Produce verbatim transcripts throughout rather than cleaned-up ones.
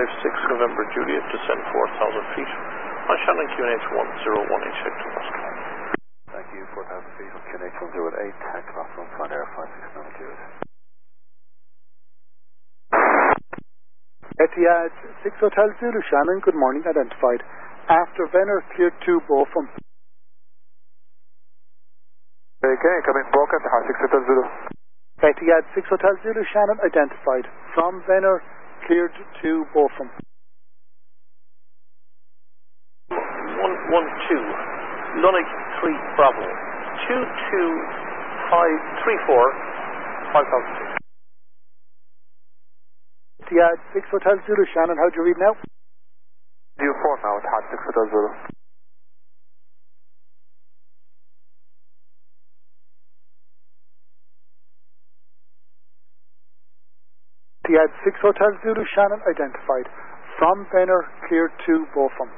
five six November Juliet, descend four thousand feet on Shannon Q N H one zero one eight Victor Oscar. Thank you, four thousand feet on Q N H one zero eight, class one, Fine Air five six November Juliet. Etihad six Hotel Zulu, Shannon, good morning, identified. After Venner, cleared to Bochum. Okay, come in, Bochum, Etihad six Hotel Zulu. Etihad six Hotel Zulu, Shannon, identified. From Venner, cleared to Bochum. one one two, Lunik three Bravo, two two five three four, five thousand feet. Etihad six Hotel Zulu, Shannon, how do you read now? View four now, Etihad six Hotel Zulu. Etihad six Hotel Zulu, Shannon, identified. From Venner, cleared to Bochum.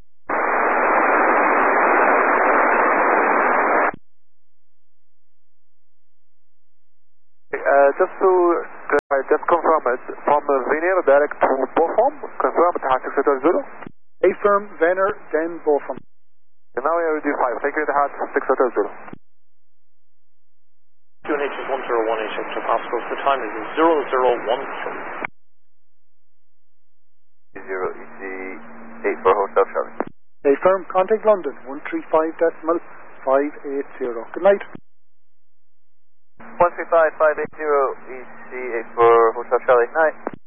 Uh, just to uh, just confirm it, from uh, Venner direct to Bochum, confirm Etihad six Hotel Zulu. Affirm Venner, then Bochum. And now we are ready five, thank you, Etihad six Hotel Zulu. Q N H is one zero one eight Victor Pascal, the time is zero zero one three. zero E C eight for Hotel Charlie. Affirm, contact London, one three five decimal five eight zero. Good night. one three five five eight zero E C eight for Hotel Charlie, night.